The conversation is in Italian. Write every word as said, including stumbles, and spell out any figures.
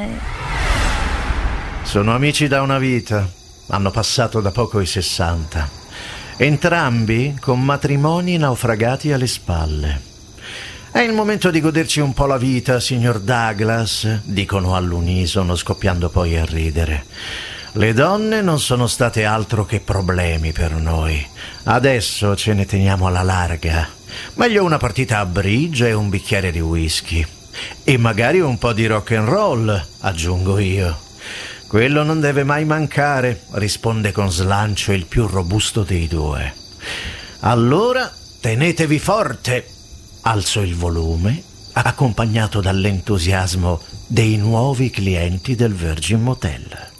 e... Sono amici da una vita, hanno passato da poco i sessanta, entrambi con matrimoni naufragati alle spalle. È il momento di goderci un po' la vita, signor Douglas, dicono all'unisono, scoppiando poi a ridere. Le donne non sono state altro che problemi per noi. Adesso ce ne teniamo alla larga. Meglio una partita a bridge e un bicchiere di whisky. E magari un po' di rock and roll, aggiungo io. Quello non deve mai mancare, risponde con slancio il più robusto dei due. Allora, tenetevi forte. Alzo il volume, accompagnato dall'entusiasmo dei nuovi clienti del Virgin Motel.